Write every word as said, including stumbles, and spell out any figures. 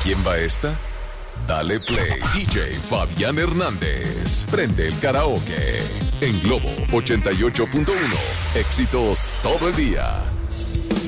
quién va esta? Dale Play, D J Fabián Hernández. Prende el karaoke en Globo ochenta y ocho punto uno. Éxitos todo el día.